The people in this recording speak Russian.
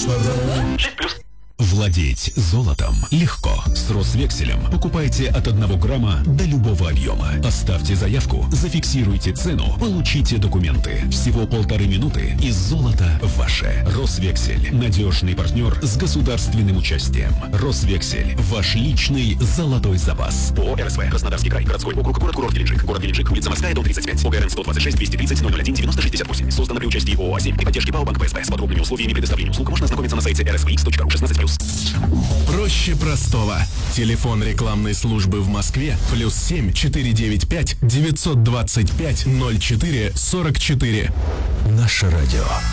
6+. Владеть золотом легко. С Росвекселем покупайте от 1 грамма до любого объема. Оставьте заявку, зафиксируйте цену, получите документы. Всего 1,5 минуты и золото ваше. Росвексель. Надежный партнер с государственным участием. Росвексель. Ваш личный золотой запас. ООО РСВ. Краснодарский край. Городской округ. Город-курорт Геленджик. Город Геленджик. Улица Морская, дом 35. ОГРН 126 230 001 9068. Создано при участии ООО «А7» при поддержке ПАО Банк ПСБ. С подробными условиями предоставления услуг можно ознакомиться на сайте rsvx.ru 16+. Проще простого. Телефон рекламной службы в Москве +7 495 925 04 44. Наше радио.